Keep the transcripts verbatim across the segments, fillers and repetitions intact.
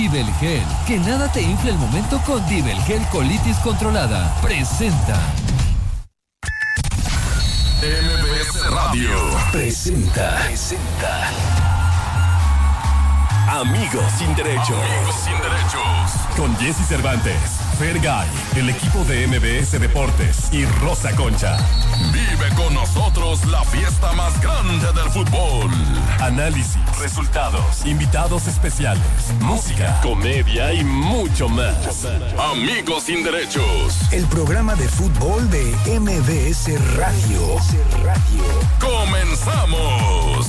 Dibelgel, que nada te infle el momento con Dibelgel Colitis Controlada. Presenta. M B S Radio presenta. Presenta. Amigos sin derechos. Amigos sin derechos. Con Jesse Cervantes, Fergay, el equipo de M B S Deportes y Rosa Concha. Vive con nosotros la fiesta más grande del fútbol. Análisis, resultados, invitados especiales, música, comedia y mucho más. Amigos sin derechos. El programa de fútbol de M B S Radio. ¡Comenzamos!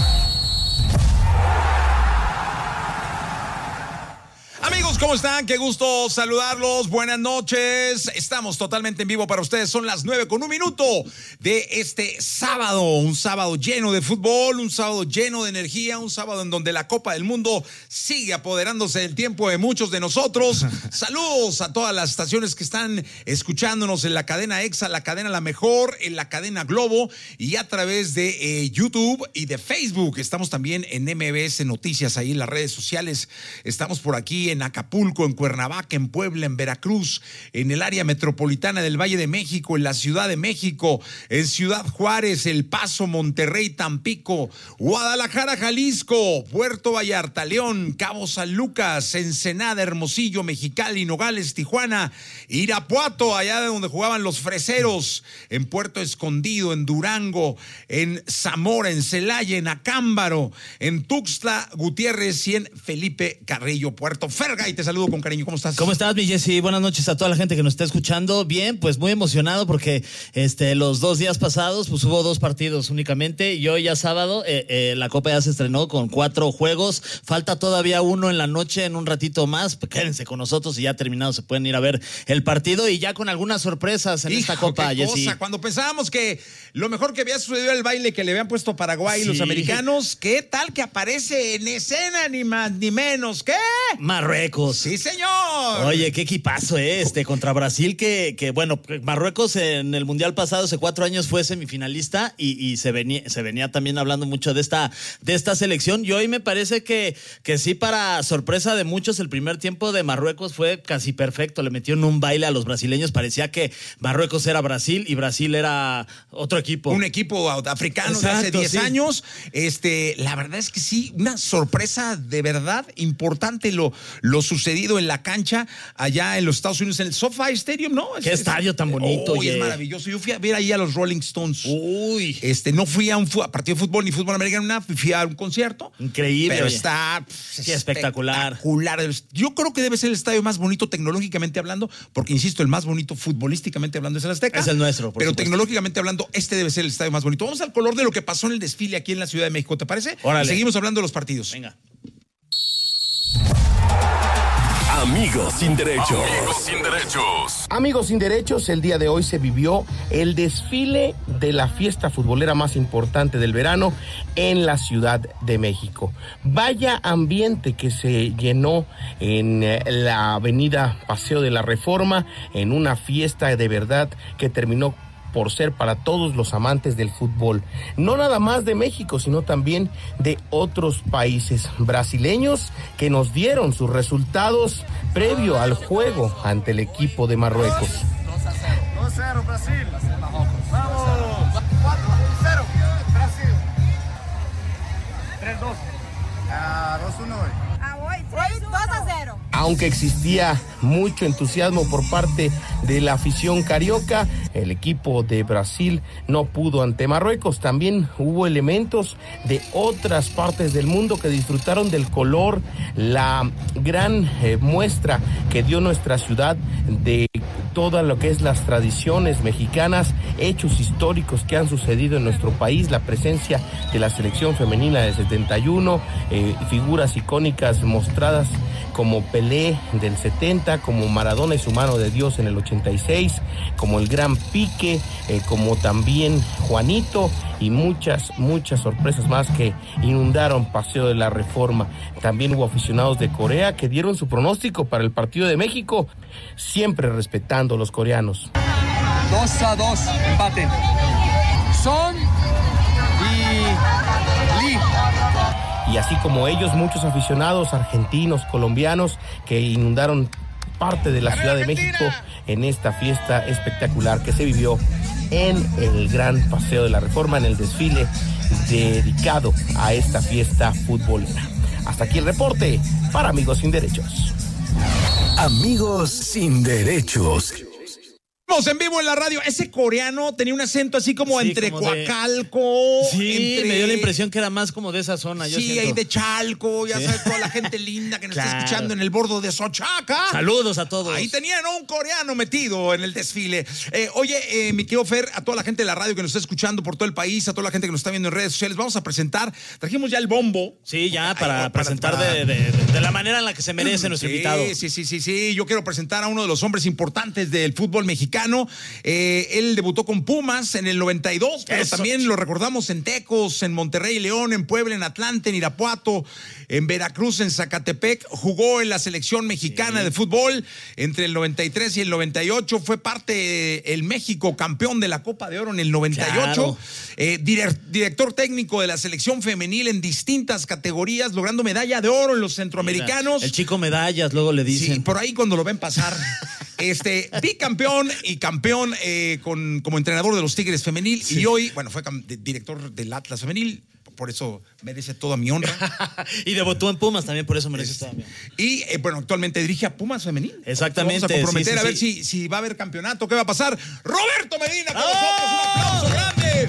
Amigos, ¿cómo están? Qué gusto saludarlos. Buenas noches. Estamos totalmente en vivo para ustedes. Son las nueve con un minuto de este sábado. Un sábado lleno de fútbol, un sábado lleno de energía, un sábado en donde la Copa del Mundo sigue apoderándose del tiempo de muchos de nosotros. Saludos a todas las estaciones que están escuchándonos en la cadena Exa, la cadena La Mejor, en la cadena Globo y a través de eh, YouTube y de Facebook. Estamos también en M B S Noticias, ahí en las redes sociales. Estamos por aquí en Acapulco, en Cuernavaca, en Puebla, en Veracruz, en el área metropolitana del Valle de México, en la Ciudad de México, en Ciudad Juárez, El Paso, Monterrey, Tampico, Guadalajara, Jalisco, Puerto Vallarta, León, Cabo San Lucas, Ensenada, Hermosillo, Mexicali, Nogales, Tijuana, Irapuato, allá de donde jugaban los freseros, en Puerto Escondido, en Durango, en Zamora, en Celaya, en Acámbaro, en Tuxtla Gutiérrez y en Felipe Carrillo, Puerto Fergay, te saludo con cariño. ¿Cómo estás? ¿Cómo estás, mi Jesse? Buenas noches a toda la gente que nos está escuchando. Bien, pues muy emocionado porque este, los dos días pasados pues hubo dos partidos únicamente y hoy ya sábado eh, eh, la Copa ya se estrenó con cuatro juegos. Falta todavía uno en la noche, en un ratito más. Pues quédense con nosotros y ya terminado se pueden ir a ver el partido y ya con algunas sorpresas en Hijo, esta Copa, qué Jesse. Cosa. Cuando pensábamos que lo mejor que había sucedido era el baile que le habían puesto Paraguay y sí. los americanos, ¿qué tal que aparece en escena ni más ni menos? ¿Qué? Marruecos. Sí, señor. Oye, qué equipazo eh, este contra Brasil que, que bueno, Marruecos en el Mundial pasado hace cuatro años fue semifinalista y, y se venía, se venía también hablando mucho de esta, de esta selección y hoy me parece que, que sí, para sorpresa de muchos, el primer tiempo de Marruecos fue casi perfecto, le metieron un baile a los brasileños, parecía que Marruecos era Brasil y Brasil era otro equipo. Un equipo africano. Exacto, de hace diez sí. años. Este, la verdad es que sí, una sorpresa de verdad importante lo, lo sucedido en la cancha allá en los Estados Unidos, en el SoFi Stadium, ¿no? Qué es, estadio tan bonito. Uy, es maravilloso. Yo fui a ver ahí a los Rolling Stones. Uy. Este, no fui a un a partido de fútbol ni fútbol americano, nada, fui a un concierto. Increíble. Pero oye. está pues, Qué espectacular. espectacular. Yo creo que debe ser el estadio más bonito tecnológicamente hablando, porque insisto, el más bonito futbolísticamente hablando es el Azteca. Es el nuestro, por Pero supuesto. Tecnológicamente hablando, este debe ser el estadio más bonito. Vamos al color de lo que pasó en el desfile aquí en la Ciudad de México, ¿te parece? Órale. Y seguimos hablando de los partidos. Venga. Amigos sin derechos. Amigos sin derechos. Amigos sin derechos, el día de hoy se vivió el desfile de la fiesta futbolera más importante del verano en la Ciudad de México. Vaya ambiente que se llenó en la avenida Paseo de la Reforma, en una fiesta de verdad que terminó por ser para todos los amantes del fútbol, no nada más de México, sino también de otros países brasileños que nos dieron sus resultados previo al juego ante el equipo de Marruecos. dos cero Brasil. Vamos. cuatro cero Brasil. tres dos. dos uno. dos a cero. Aunque existía mucho entusiasmo por parte de la afición carioca, el equipo de Brasil no pudo ante Marruecos. También hubo elementos de otras partes del mundo que disfrutaron del color, la gran eh, muestra que dio nuestra ciudad de todo lo que es las tradiciones mexicanas, hechos históricos que han sucedido en nuestro país, la presencia de la selección femenina del setenta y uno, eh, figuras icónicas mostradas como Pelé del setenta, como Maradona y su mano de Dios en el ochenta y seis, como el Gran Pique, eh, como también Juanito y muchas, muchas sorpresas más que inundaron Paseo de la Reforma. También hubo aficionados de Corea que dieron su pronóstico para el partido de México, siempre respetando a los coreanos. dos a dos, empate. Son y Lee. y así como ellos, muchos aficionados argentinos, colombianos, que inundaron parte de la Ciudad de México en esta fiesta espectacular que se vivió en el Gran Paseo de la Reforma, en el desfile dedicado a esta fiesta futbolera. Hasta aquí el reporte para Amigos Sin Derechos. Amigos Sin Derechos. Estamos en vivo en la radio. Ese coreano tenía un acento así como Sí, entre como de- Coacalco. Sí, entre... me dio la impresión que era más como de esa zona. Yo Sí, siento. ahí de Chalco, ya Sí. sabes, toda la gente linda que nos Claro. está escuchando en el bordo de Sochaca. Saludos a todos. Ahí tenían a un coreano metido en el desfile. Eh, oye, eh, mi querido Fer, a toda la gente de la radio que nos está escuchando por todo el país, a toda la gente que nos está viendo en redes sociales, vamos a presentar. Trajimos ya el bombo. Sí, ya para, Ay, para- presentar para- De, de- de la manera en la que se merece nuestro sí, invitado. Sí, sí, sí, sí. Yo quiero presentar a uno de los hombres importantes del fútbol mexicano. Eh, él debutó con Pumas en el noventa y dos, pero Eso. también lo recordamos en Tecos, en Monterrey, León, en Puebla, en Atlante, en Irapuato, en Veracruz, en Zacatepec. Jugó en la selección mexicana Sí. de fútbol entre el noventa y tres y el noventa y ocho. Fue parte del México campeón de la Copa de Oro en el noventa y ocho. Claro. Eh, dire- director técnico de la selección femenil en distintas categorías, logrando medalla de oro en los centroamericanos. El chico medallas, luego le dicen. Sí, por ahí cuando lo ven pasar. Este, bicampeón y campeón eh, con, como entrenador de los Tigres femenil. Y hoy, bueno, fue cam- de- director del Atlas femenil. Por eso merece toda mi honra. Y debutó en Pumas también, por eso merece toda mi- Y eh, bueno, actualmente dirige a Pumas femenil. Exactamente, Vamos a comprometer sí, sí, a ver sí. si, si va a haber campeonato, qué va a pasar. Roberto Medina con ¡Oh! nosotros. Un aplauso grande.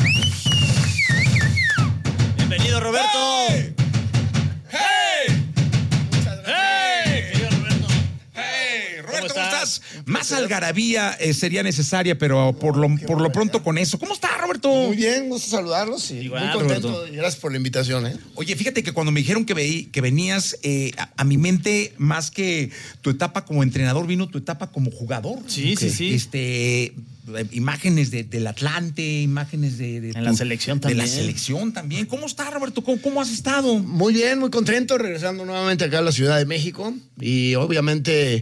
Bienvenido, Roberto. ¡Hey! ¡Hey! ¡Hey! Querido Roberto. Hey, Roberto, ¿cómo estás? estás? Más algarabía eh, sería necesaria, pero por lo, por lo pronto con eso. ¿Cómo está, Roberto? Muy bien, gusto saludarlos y Igual, muy contento. Roberto. Y gracias por la invitación, ¿eh? Oye, fíjate que cuando me dijeron que, veí, que venías, eh, a, a mi mente, más que tu etapa como entrenador, vino tu etapa como jugador. Sí, sí, sí. Este, eh, imágenes de- del Atlante, imágenes de, de En la selección también. De la selección también. ¿Cómo está, Roberto? ¿Cómo, cómo has estado? Muy bien, muy contento, regresando nuevamente acá a la Ciudad de México y obviamente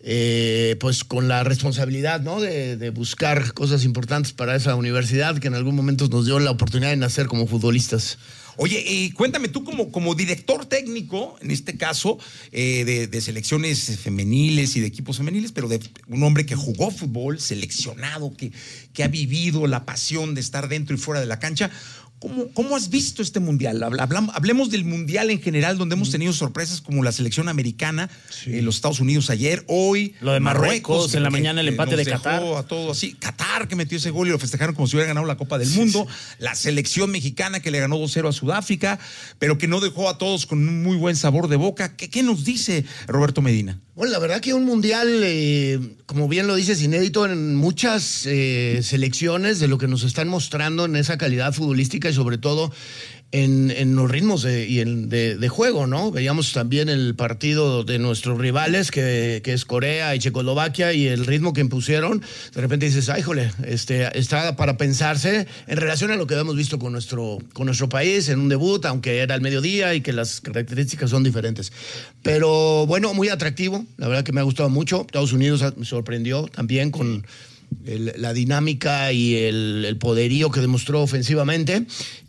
eh, pues con la responsabilidad, ¿no? De, de buscar cosas importantes para esa universidad que en algún momento nos dio la oportunidad de nacer como futbolistas. Oye, y cuéntame tú como, como director técnico, en este caso, eh, de, de selecciones femeniles y de equipos femeniles, pero de un hombre que jugó fútbol, seleccionado, que, que ha vivido la pasión de estar dentro y fuera de la cancha. ¿Cómo, cómo has visto este mundial? Hablam- hablemos del mundial en general, donde hemos tenido sorpresas como la selección americana, eh, los Estados Unidos ayer, hoy. Lo de Marruecos, que- en la que- mañana el que empate nos de dejó Qatar. A todo así. Qatar, que metió ese gol y lo festejaron como si hubiera ganado la Copa del Mundo. La selección mexicana que le ganó dos cero a Sudáfrica, pero que no dejó a todos con un muy buen sabor de boca. ¿Qué, qué nos dice Roberto Medina? Bueno, la verdad que un mundial, eh, como bien lo dices, inédito en muchas eh, selecciones de lo que nos están mostrando en esa calidad futbolística y sobre todo en, en los ritmos de, y en- de, de juego, ¿no? Veíamos también el partido de nuestros rivales, que, que es Corea y Checoslovaquia, y el ritmo que impusieron. De repente dices, ay, jole, este, está para pensarse en relación a lo que hemos visto con nuestro, con nuestro país en un debut, aunque era al mediodía y que las características son diferentes. Pero bueno, muy atractivo. La verdad que me ha gustado mucho. Estados Unidos me sorprendió también con el- la dinámica y el, el poderío que demostró ofensivamente.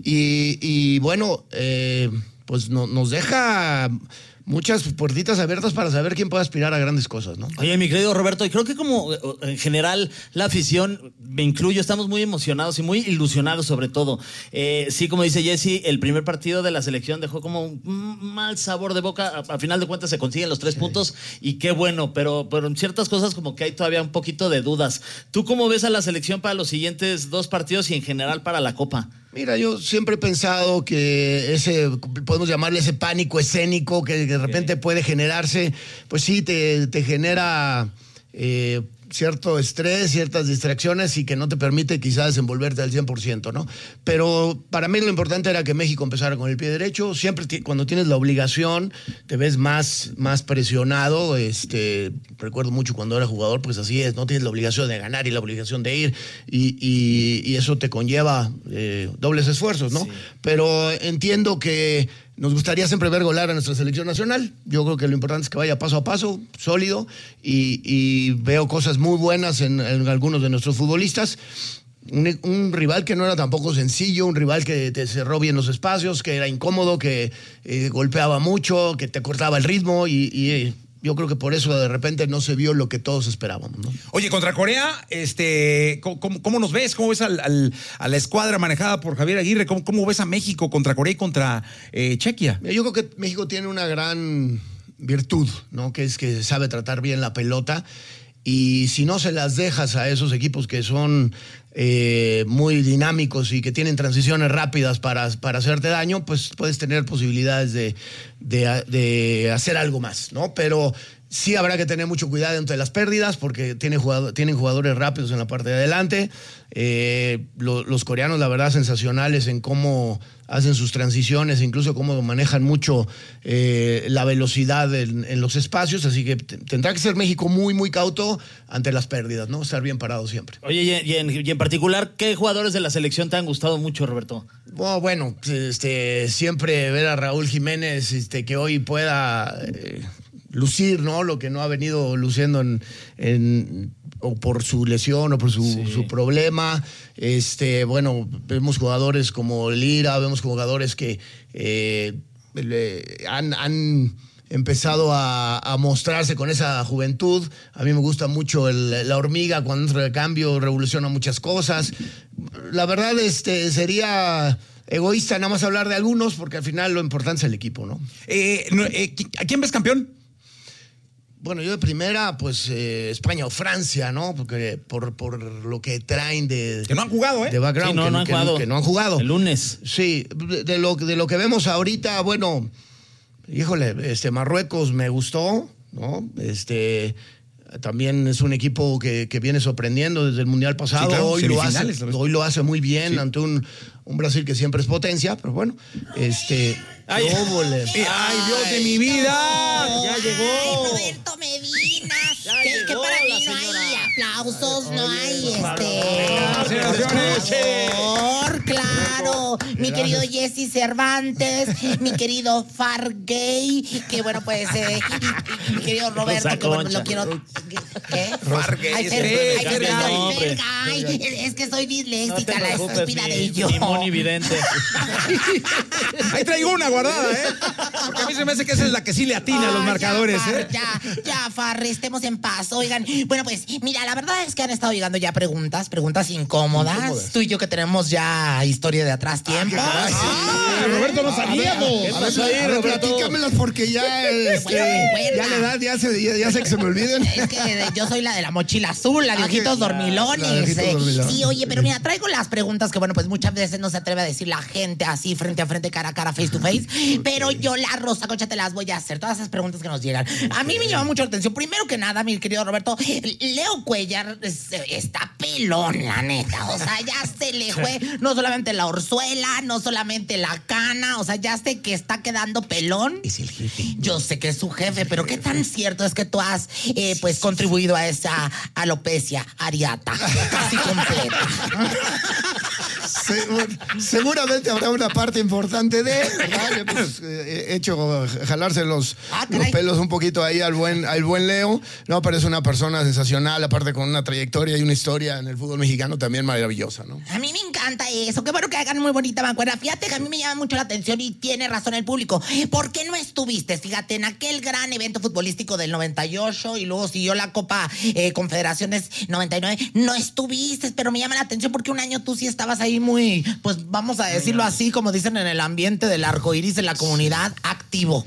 Y, y bueno, eh, pues no- nos deja muchas puertitas abiertas para saber quién puede aspirar a grandes cosas, ¿no? Oye, mi querido Roberto, y creo que como eh, en general la afición, me incluyo, estamos muy emocionados y muy ilusionados sobre todo. Eh, sí, como dice Jesse, el primer partido de la selección dejó como un mal sabor de boca. A, a final de cuentas se consiguen los tres puntos y qué bueno, pero, pero en ciertas cosas como que hay todavía un poquito de dudas. ¿Tú cómo ves a la selección para los siguientes dos partidos y en general para la Copa? Mira, yo siempre he pensado que ese, podemos llamarle ese pánico escénico que de repente puede generarse, pues sí, te, te genera eh, cierto estrés, ciertas distracciones y que no te permite quizás desenvolverte al cien por ciento, ¿no? Pero para mí lo importante era que México empezara con el pie derecho. Siempre ti- cuando tienes la obligación te ves más, más presionado. Este, recuerdo mucho cuando era jugador, pues así es, no tienes la obligación de ganar y la obligación de ir y, y- y eso te conlleva eh, dobles esfuerzos, ¿no? Sí. Pero entiendo que nos gustaría siempre ver golar a nuestra selección nacional. Yo creo que lo importante es que vaya paso a paso, sólido, y, y veo cosas muy buenas en, en algunos de nuestros futbolistas. Un, un rival que no era tampoco sencillo, un rival que te cerró bien los espacios, que era incómodo, que eh, golpeaba mucho, que te cortaba el ritmo y, y eh, yo creo que por eso de repente no se vio lo que todos esperábamos, ¿no? Oye, contra Corea, este, ¿cómo, cómo nos ves? ¿Cómo ves al, al, a la escuadra manejada por Javier Aguirre? ¿Cómo, cómo ves a México contra Corea y contra eh, Chequia? Yo creo que México tiene una gran virtud, ¿no? Que es que sabe tratar bien la pelota. Y si no se las dejas a esos equipos que son eh, muy dinámicos y que tienen transiciones rápidas para, para hacerte daño, pues puedes tener posibilidades de, de, de hacer algo más, ¿no? Pero sí habrá que tener mucho cuidado entre las pérdidas porque tiene jugador, tienen jugadores rápidos en la parte de adelante. Eh, lo, los coreanos, la verdad, sensacionales en cómo hacen sus transiciones, incluso cómo manejan mucho eh, la velocidad en, en los espacios. Así que t- tendrá que ser México muy, muy cauto ante las pérdidas, ¿no? Estar bien parado siempre. Oye, y en, y en, y en particular, ¿qué jugadores de la selección te han gustado mucho, Roberto? Oh, bueno, este, siempre ver a Raúl Jiménez este, que hoy pueda... Eh, lucir, ¿no? Lo que no ha venido luciendo en, en o por su lesión o por su, sí. su problema. Este, bueno, vemos jugadores como Lira, vemos jugadores que eh, le, han, han empezado a, a mostrarse con esa juventud. A mí me gusta mucho el, la hormiga cuando entra de cambio, revoluciona muchas cosas. La verdad, este, sería egoísta nada más hablar de algunos porque al final lo importante es el equipo, ¿no? Eh, eh, ¿A quién ves campeón? Bueno, yo de primera, pues eh, España o Francia, ¿no? Porque por, por lo que traen de... Que no han jugado, ¿eh? De background, sí, no, que, no han que, jugado. que no han jugado. El lunes. Sí, de, de, lo, de lo que vemos ahorita, bueno, híjole, este Marruecos me gustó, ¿no? Este... También es un equipo que, que viene sorprendiendo desde el Mundial pasado. Sí, claro, hoy, lo hace, hoy lo hace muy bien sí. ante un, un Brasil que siempre es potencia, pero bueno, este... ¡Ay, ¡Ay, ay Dios de mi vida! No, ¡Ya llegó! ¡Ay, Roberto Medina! que, que para mí no hay aplausos, no hay este... Por claro, mi querido Jesse Cervantes, mi querido Fargay, que bueno, pues, eh, y, y, mi querido Roberto, que bueno, lo quiero... ¿Qué? Fargay. Ay, Fergay, Fergay, Fergay. Es que soy disléxica, no la estúpida mi, de yo. Mi Moni Vidente. Ahí traigo una guardada, ¿eh? Porque a mí se me hace que esa es la que sí le atina Ay, a los marcadores, ya, ¿eh? Ya, ya, Far, estemos en paz. Oigan, bueno, pues, mira, la verdad es que han estado llegando ya preguntas, preguntas incómodas. incómodas. Tú y yo que tenemos ya historia de atrás tiempo. Ah, ah, sí. Roberto, no sabíamos. ¿Qué pasó ahí, Roberto? Platícamelas porque ya, este, bueno, ya la edad, ya, se, ya, ya sé que se me olviden. Es que yo soy la de la mochila azul, la de ojitos ah, dormilones. La de ojitos eh. dormilones. Sí, oye, pero mira, traigo las preguntas que, bueno, pues muchas veces no se atreve a decir la gente así, frente a frente, cara a cara, face to face. Okay. Pero yo, la Rosa Concha, te las voy a hacer. Todas esas preguntas que nos llegan. Okay. A mí me llama mucho la atención. Primero que nada, mi querido Roberto, Leo Cuellar está pelón, la neta. O sea, ya se le fue no solamente la orzuela, no solamente la cana. O sea, ya sé que está quedando pelón. Es el jefe. Yo sé que es su jefe, pero qué tan cierto es que tú has, eh, pues, contribuido a esa alopecia areata casi completa. Se, seguramente habrá una parte importante de, ¿verdad? Pues, eh, he hecho jalarse los, ah, los pelos un poquito ahí al buen, al buen Leo. No, pero es una persona sensacional, aparte con una trayectoria y una historia en el fútbol mexicano también maravillosa, ¿no? A mí me encanta eso. Qué bueno que hagan muy bonita mancuerna. Fíjate que a mí me llama mucho la atención y tiene razón el público. ¿Por qué no estuviste, fíjate, en aquel gran evento futbolístico del noventa y ocho y luego siguió la Copa eh, Confederaciones noventa y nueve? No estuviste, pero me llama la atención porque un año tú sí estabas ahí muy, pues vamos a decirlo así, como dicen en el ambiente del arco iris en la comunidad, activo.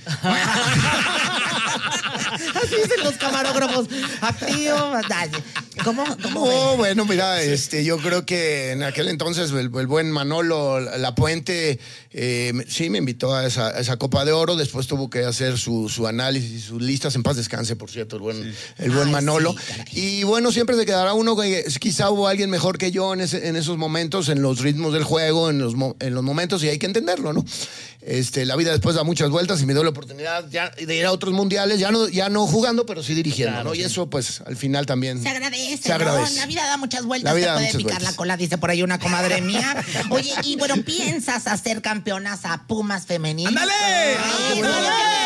Así dicen los camarógrafos. Activo. ¿Cómo? ¿Cómo oh, bueno, mira, este, yo creo que en aquel entonces el, el buen Manolo Lapuente eh, sí me invitó a esa, a esa Copa de Oro. Después tuvo que hacer su, su análisis, sus listas. En paz descanse, por cierto, el buen, sí. el buen Ay, Manolo. Sí, y bueno, siempre se quedará uno que quizá hubo alguien mejor que yo en, ese, en esos momentos, en los ritmos del juego, en los, en los momentos, y hay que entenderlo, ¿no? Este, la vida después da muchas vueltas y me dio la oportunidad ya de ir a otros mundiales, ya no, ya no jugando, pero sí dirigiendo, claro, ¿no? Sí. Y eso, pues, al final también se agradece, se agradece. ¿no? La vida da muchas vueltas, te puede picar vueltas. La cola, dice por ahí una comadre mía. Oye, y bueno, ¿piensas hacer campeonas a Pumas femenil? ¡Ándale! Ay, no,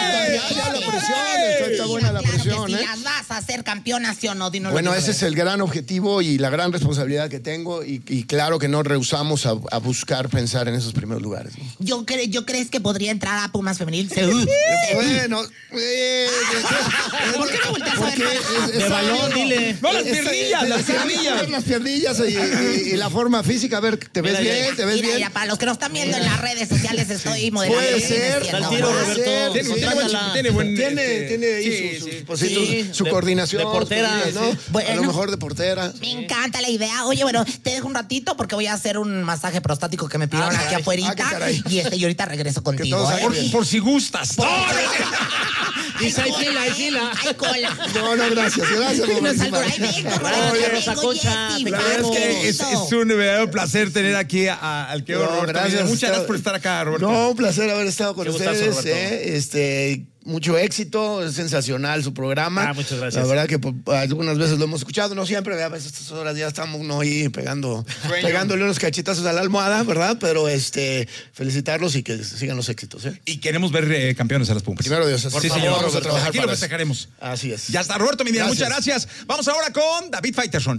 ya la presión, está, está buena la Claro presión, que sí, ¿eh? las vas a hacer campeonas, ¿sí o no? Dinos lo Bueno, que ese crees. es el gran objetivo y la gran responsabilidad que tengo y, y claro que no rehusamos a, a buscar pensar en esos primeros lugares. ¿Yo, cre ¿Yo crees que podría entrar a Pumas Femenil? Sí. Bueno, eh, ¿Por qué no volteas a ver? es- es De balón, algo- dile. No, las es- piernillas, es- las es- piernillas. Las piernillas y, y- y la forma física. A ver, ¿te ves Mira, bien? ya. ¿Te ves Mira, bien? ya, para los que nos están viendo en las redes sociales estoy modelando. Puede ¿qué viene ser, siendo? Está el tiro, puede Roberto. ser, Tiene, sí. tiene buen, Contrátala. tiene buen, Tiene, este, tiene ahí sí, sus, sí. sus positos, Sí, su de- coordinación. de portera, sus cosas, ¿no? sí. A Bueno. lo mejor de portera. Me encanta la idea. Oye, bueno, te dejo un ratito porque voy a hacer un masaje prostático que me pidieron Ah, aquí caray. afuerita. Ah, qué caray. Y este, y ahorita regreso contigo. todo ¿eh? salga bien. Por si gustas. No, no, Dice, hay cola, fila, hay ¿eh? fila. Hay cola. No, no, gracias. Gracias por No es algo, participar. ay, vengo, Oye, Roberto, Rosa vengo, Concha, Jessy, te La verdad es que es, vamos. es un verdadero placer tener aquí a- al que No, Roberto gracias. Medina. Muchas gracias por estar acá, Roberto. No, un placer haber estado con Qué gustazo, ustedes. Roberto. eh, Este, mucho éxito, es sensacional su programa. Ah, muchas gracias. La verdad que pues, algunas veces lo hemos escuchado, no siempre, a veces a estas horas ya estamos uno ahí pegando, Sueño. pegándole unos cachetazos a la almohada, ¿verdad? Pero este, felicitarlos y que sigan los éxitos, ¿eh? Y queremos ver eh, campeones a las Pumas. Primero Dios, Sí, por señor. favor, vamos a Roberto. trabajar Aquí lo para eso. festejaremos. Así es. Ya está, Roberto Medina, Gracias. muchas gracias. Vamos ahora con David Faitelson.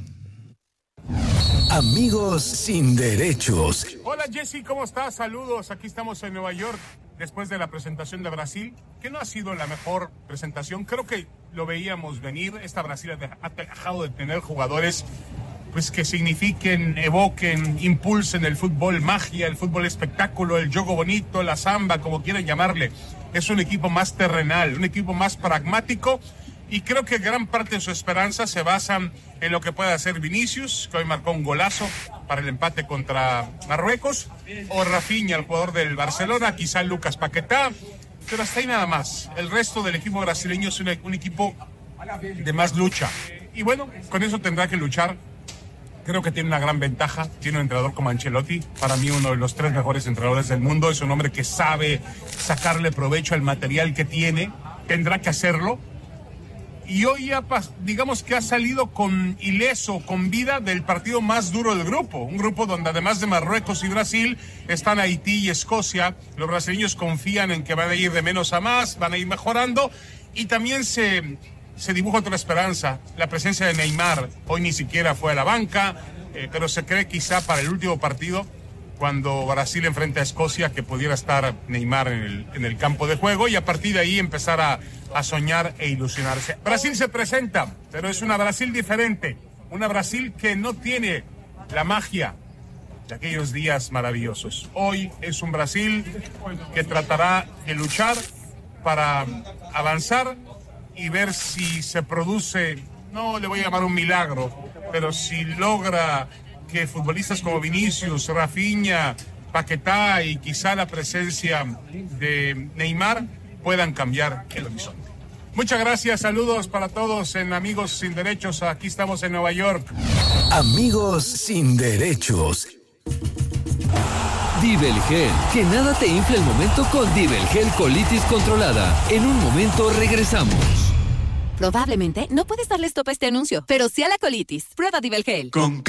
Amigos sin derechos. Hola Jessy, ¿cómo estás? Saludos, aquí estamos en Nueva York después de la presentación de Brasil, que no ha sido la mejor presentación, creo que lo veíamos venir. Esta Brasil ha de- ha dejado de tener jugadores pues que signifiquen, evoquen, impulsen el fútbol magia, el fútbol espectáculo, el juego bonito, la samba, como quieran llamarle. Es un equipo más terrenal, un equipo más pragmático. Y creo que gran parte de su esperanza se basa en lo que puede hacer Vinicius, que hoy marcó un golazo para el empate contra Marruecos, o Rafinha, el jugador del Barcelona, quizá Lucas Paquetá, pero hasta ahí nada más. El resto del equipo brasileño es un, un equipo de más lucha. Y bueno, con eso tendrá que luchar. Creo que tiene una gran ventaja, tiene un entrenador como Ancelotti, para mí uno de los tres mejores entrenadores del mundo, es un hombre que sabe sacarle provecho al material que tiene, tendrá que hacerlo. Y hoy ya, digamos que ha salido con ileso, con vida del partido más duro del grupo. Un grupo donde además de Marruecos y Brasil están Haití y Escocia. Los brasileños confían en que van a ir de menos a más, van a ir mejorando. Y también se, se dibuja otra esperanza, la presencia de Neymar. Hoy ni siquiera fue a la banca, eh, pero se cree quizá para el último partido, cuando Brasil enfrenta a Escocia, que pudiera estar Neymar en el, en el campo de juego y a partir de ahí empezar a, a soñar e ilusionarse. Brasil se presenta, pero es una Brasil diferente, una Brasil que no tiene la magia de aquellos días maravillosos. Hoy es un Brasil que tratará de luchar para avanzar y ver si se produce, no le voy a llamar un milagro, pero si logra que futbolistas como Vinicius, Rafinha, Paquetá y quizá la presencia de Neymar puedan cambiar el horizonte. Muchas gracias, saludos para todos en Amigos Sin Derechos, aquí estamos en Nueva York. Amigos sin derechos. Dibelgel, que nada te infle el momento con Dibelgel colitis controlada. En un momento regresamos. Probablemente no puedes darle stop a este anuncio, pero sí a la colitis. Prueba Dibelgel. Con